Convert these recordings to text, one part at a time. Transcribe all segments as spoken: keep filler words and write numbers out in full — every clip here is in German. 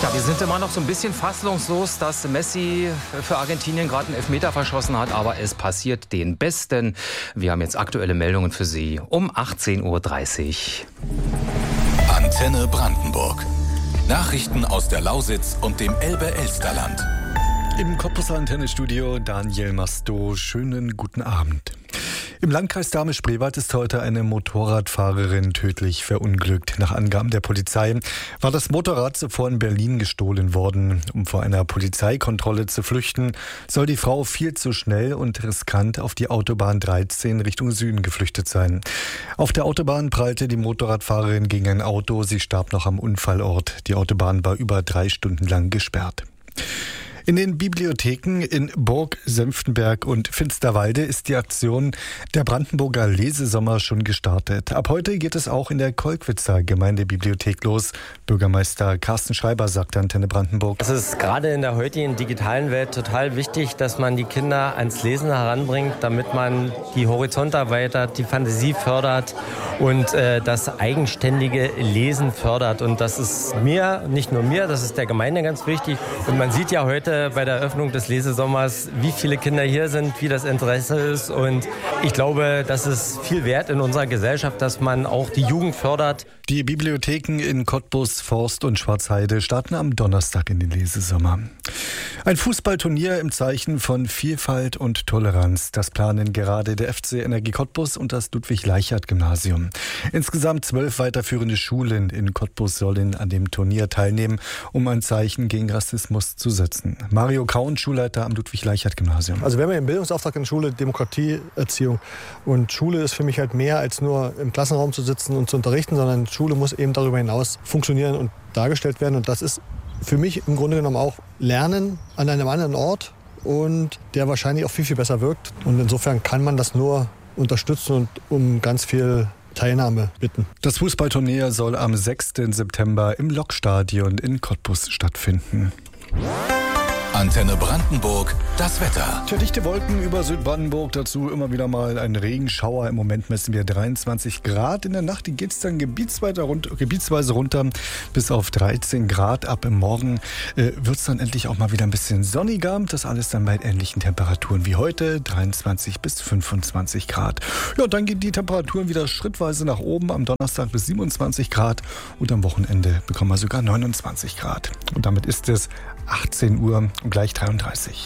Ja, wir sind immer noch so ein bisschen fassungslos, dass Messi für Argentinien gerade einen Elfmeter verschossen hat, aber es passiert den Besten. Wir haben jetzt aktuelle Meldungen für Sie um achtzehn Uhr dreißig. Antenne Brandenburg. Nachrichten aus der Lausitz und dem Elbe-Elsterland. Im Cottbuser Antennestudio Daniel Masto. Schönen guten Abend. Im Landkreis Dahme-Spreewald ist heute eine Motorradfahrerin tödlich verunglückt. Nach Angaben der Polizei war das Motorrad zuvor in Berlin gestohlen worden. Um vor einer Polizeikontrolle zu flüchten, soll die Frau viel zu schnell und riskant auf die Autobahn dreizehn Richtung Süden geflüchtet sein. Auf der Autobahn prallte die Motorradfahrerin gegen ein Auto. Sie starb noch am Unfallort. Die Autobahn war über drei Stunden lang gesperrt. In den Bibliotheken in Burg, Senftenberg und Finsterwalde ist die Aktion der Brandenburger Lesesommer schon gestartet. Ab heute geht es auch in der Kolkwitzer Gemeindebibliothek los. Bürgermeister Carsten Schreiber sagt Antenne Brandenburg. Es ist gerade in der heutigen digitalen Welt total wichtig, dass man die Kinder ans Lesen heranbringt, damit man die Horizonte erweitert, die Fantasie fördert und äh, das eigenständige Lesen fördert. Und das ist mir, nicht nur mir, das ist der Gemeinde ganz wichtig. Und man sieht ja heute bei der Eröffnung des Lesesommers, wie viele Kinder hier sind, wie das Interesse ist. Und ich glaube, das ist viel wert in unserer Gesellschaft, dass man auch die Jugend fördert. Die Bibliotheken in Cottbus, Forst und Schwarzheide starten am Donnerstag in den Lesesommer. Ein Fußballturnier im Zeichen von Vielfalt und Toleranz. Das planen gerade der F C Energie Cottbus und das Ludwig-Leichhardt-Gymnasium. Insgesamt zwölf weiterführende Schulen in Cottbus sollen an dem Turnier teilnehmen, um ein Zeichen gegen Rassismus zu setzen. Mario Kaun, Schulleiter am Ludwig-Leichhardt-Gymnasium. Also wir haben ja im Bildungsauftrag in der Schule Demokratie, Erziehung. Und Schule ist für mich halt mehr als nur im Klassenraum zu sitzen und zu unterrichten, sondern Schule muss eben darüber hinaus funktionieren und dargestellt werden. Und das ist für mich im Grunde genommen auch Lernen an einem anderen Ort und der wahrscheinlich auch viel, viel besser wirkt. Und insofern kann man das nur unterstützen und um ganz viel Teilnahme bitten. Das Fußballturnier soll am sechsten September im Lokstadion in Cottbus stattfinden. Antenne Brandenburg, das Wetter. Tja, dichte Wolken über Südbrandenburg, dazu immer wieder mal ein Regenschauer. Im Moment messen wir dreiundzwanzig Grad. In der Nacht geht es dann gebietsweise runter, gebietsweise runter bis auf dreizehn Grad. Ab im Morgen äh, wird es dann endlich auch mal wieder ein bisschen sonniger. Das alles dann bei ähnlichen Temperaturen wie heute, dreiundzwanzig bis fünfundzwanzig Grad. Ja, dann gehen die Temperaturen wieder schrittweise nach oben. Am Donnerstag bis siebenundzwanzig Grad und am Wochenende bekommen wir sogar neunundzwanzig Grad. Und damit ist es achtzehn Uhr und gleich dreiunddreißig.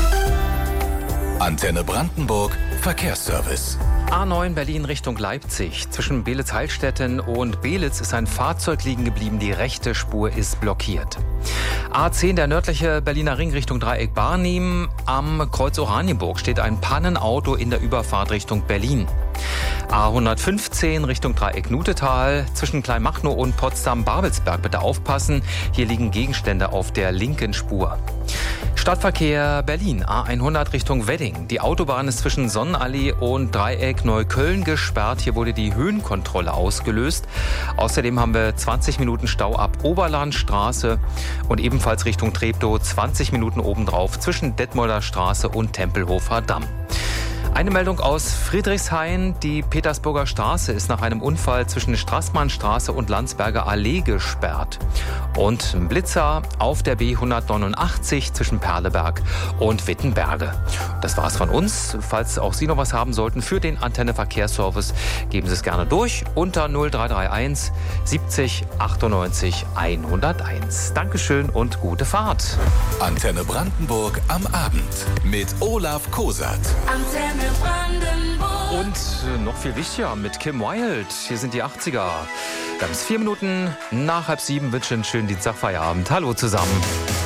Antenne Brandenburg, Verkehrsservice. A neun Berlin Richtung Leipzig. Zwischen Belitz-Heilstätten und Belitz ist ein Fahrzeug liegen geblieben. Die rechte Spur ist blockiert. A zehn, der nördliche Berliner Ring Richtung Dreieck Barnim. Am Kreuz Oranienburg steht ein Pannenauto in der Überfahrt Richtung Berlin. A hundertfünfzehn Richtung Dreieck Nutetal. Zwischen Kleinmachnow und Potsdam-Babelsberg bitte aufpassen. Hier liegen Gegenstände auf der linken Spur. Stadtverkehr Berlin, A hundert Richtung Wedding. Die Autobahn ist zwischen Sonnenallee und Dreieck Neukölln gesperrt. Hier wurde die Höhenkontrolle ausgelöst. Außerdem haben wir zwanzig Minuten Stau ab Oberlandstraße und ebenfalls Richtung Treptow zwanzig Minuten obendrauf zwischen Detmolder Straße und Tempelhofer Damm. Eine Meldung aus Friedrichshain. Die Petersburger Straße ist nach einem Unfall zwischen Straßmannstraße und Landsberger Allee gesperrt. Und ein Blitzer auf der B hundertneunundachtzig zwischen Perleberg und Wittenberge. Das war's von uns. Falls auch Sie noch was haben sollten für den Antenne Verkehrsservice, geben Sie es gerne durch unter null drei drei eins siebzig achtundneunzig hunderteins. Dankeschön und gute Fahrt. Antenne Brandenburg am Abend mit Olaf Kosat. Antenne Brandenburg. Und noch viel wichtiger mit Kim Wilde. Hier sind die achtziger. Ganz vier Minuten nach halb sieben. Wünsche einen schönen Dienstagfeierabend. Hallo zusammen.